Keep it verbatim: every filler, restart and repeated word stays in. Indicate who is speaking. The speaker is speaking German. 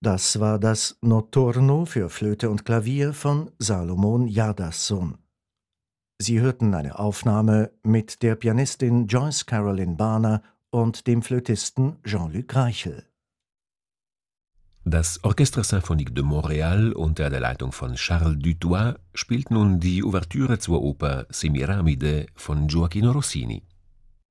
Speaker 1: Das war das Notturno für Flöte und Klavier von Salomon Jadassohn. Sie hörten eine Aufnahme mit der Pianistin Joyce Carolyn Barner und dem Flötisten Jean-Luc Reichel.
Speaker 2: Das Orchestre Symphonique de Montréal unter der Leitung von Charles Dutoit spielt nun die Ouvertüre zur Oper Semiramide von Gioachino Rossini.